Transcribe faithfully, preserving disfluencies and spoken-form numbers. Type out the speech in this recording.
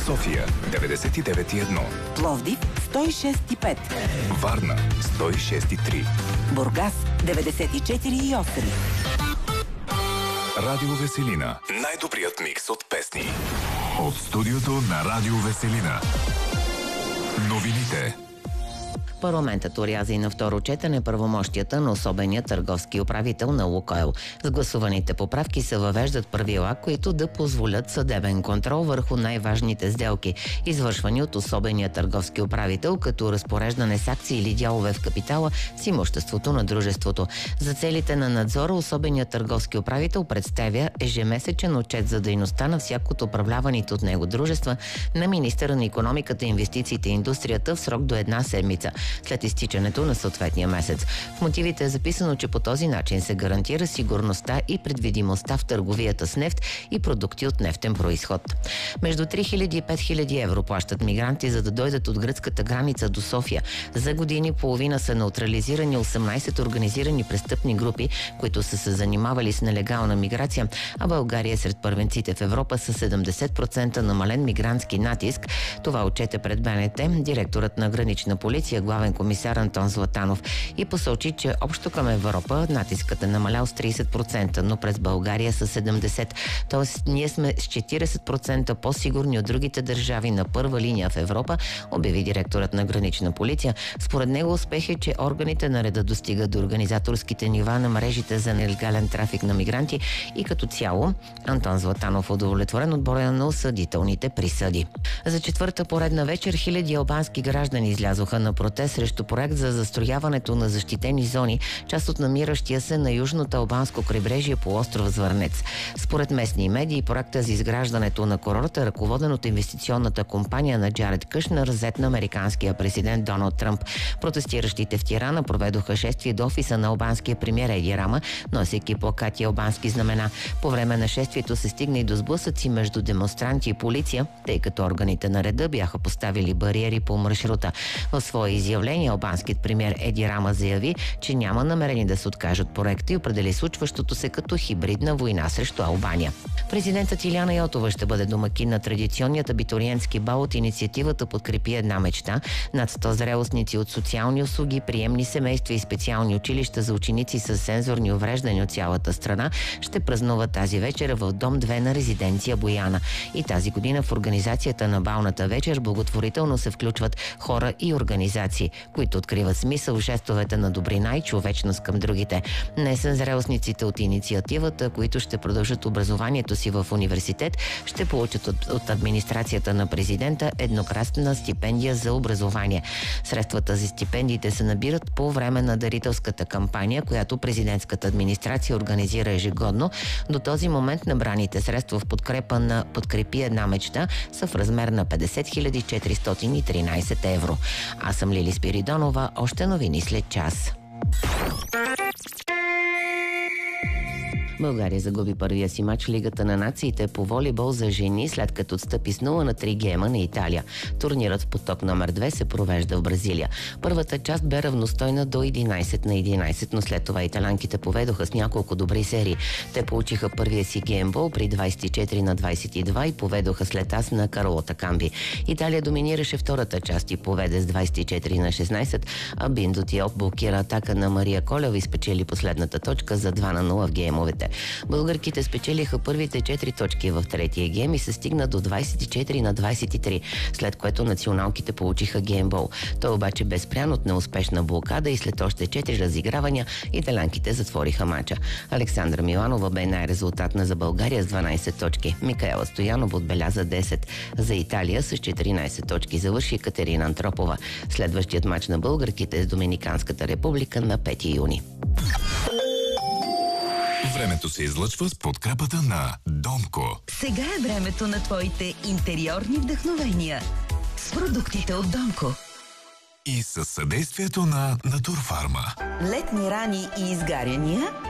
София деветдесет и девет и едно, Пловдив сто и шест и пет, Варна сто и шест и три, Бургас деветдесет и четири и осем. Радио Веселина. Най-добрият микс от песни. От студиото на Радио Веселина. Новините. Парламентът оряза и на второ четене правомощията на особения търговски управител на Лукойл. С гласуваните поправки се въвеждат правила, които да позволят съдебен контрол върху най-важните сделки, извършвани от особения търговски управител, като разпореждане с акции или дялове в капитала с имуществото на дружеството. За целите на надзора особеният търговски управител представя ежемесечен отчет за дейността на всяко от управляваните от него дружества на министъра на икономиката, инвестициите и индустрията в срок до една седмица след изтичането на съответния месец. В мотивите е записано, че по този начин се гарантира сигурността и предвидимостта в търговията с нефт и продукти от нефтен произход. Между три хиляди и пет хиляди евро плащат мигранти, за да дойдат от гръцката граница до София. За години и половина са неутрализирани осемнайсет организирани престъпни групи, които са се занимавали с нелегална миграция, а България е сред първенците в Европа с седемдесет процента намален мигрантски натиск. Това отчете пред БНТ директорът на Гранична полиция, главен комисар Антон Златанов, и посочи, че общо към Европа натискът е намалял с трийсет процента, но през България с седемдесет процента. Тоест ние сме с четирийсет процента по-сигурни от другите държави на първа линия в Европа, обяви директорът на Гранична полиция. Според него успех е, че органите на реда достигат до организаторските нива на мрежите за нелегален трафик на мигранти и като цяло Антон Златанов удовлетворен от броя на осъдителните присъди. За четвърта поредна вечер хиляди албански граждани излязоха на протест срещу проект за застрояването на защитени зони, част от намиращия се на южното албанско крайбрежие по остров Звърнец. Според местни медии, проекта за изграждането на курорта, ръководен от инвестиционната компания на Джаред Къшнер, зет на американския президент Доналд Тръмп. Протестиращите в Тирана проведоха шествие до офиса на албанския премиер Еди Рама, носейки плакати и албански знамена. По време на шествието се стигна и до сблъсъци между демонстранти и полиция, тъй като органите на реда бяха поставили бариери по маршрута. В свое изявление албанският премиер Еди Рама заяви, че няма намерение да се откаже от проекта и определи случващото се като хибридна война срещу Албания. Президентът Иляна Йотова ще бъде домакин на традиционният абитуриентски бал от инициативата "Подкрепи една мечта". Над сто зрелостници от социални услуги, приемни семейства и специални училища за ученици с сензорни увреждания от цялата страна ще празнуват тази вечер в Дом две на резиденция Бояна. И тази година в организацията на балната вечер благотворително се включват хора и организации, които откриват смисъл в жестовете на добрина и човечност към другите. Днес зрелостниците от инициативата, които ще продължат образованието си в университет, ще получат от, от администрацията на президента еднократна стипендия за образование. Средствата за стипендиите се набират по време на дарителската кампания, която президентската администрация организира ежегодно. До този момент набраните средства в подкрепа на "Подкрепи една мечта" са в размер на петдесет хиляди четиристотин и тринайсет евро. Аз съм Лили Спиридонова. Още новини след час. България загуби първия си мач в Лигата на нациите по волейбол за жени, след като отстъпи с нула на три гейма на Италия. Турнирът в поток номер две се провежда в Бразилия. Първата част бе равностойна до единайсет на единайсет, но след това италянките поведоха с няколко добри серии. Те получиха първия си геймбол при двайсет и четири на двайсет и два и поведоха след аз на Карлота Камби. Италия доминираше втората част и поведе с двайсет и четири на шестнайсет, а Биндо Тиоп блокира атака на Мария Колева и спечели последната точка за два на нула в геймовете. Българките спечелиха първите четири точки в третия гейм и се стигна до двайсет и четири на двайсет и три, след което националките получиха геймбол. Той обаче бе спрян от неуспешна блокада и след още четири разигравания италянките затвориха мача. Александра Миланова бе най-резултатна за България с дванайсет точки. Микаела Стоянова отбеляза десет. За Италия с четиринайсет точки завърши Катерина Антропова. Следващият мач на българките е с Доминиканската република на пети юни. Времето се излъчва с подкрепата на Домко. Сега е времето на твоите интериорни вдъхновения с продуктите от Домко. И със съдействието на Натурфарма. Летни рани и изгаряния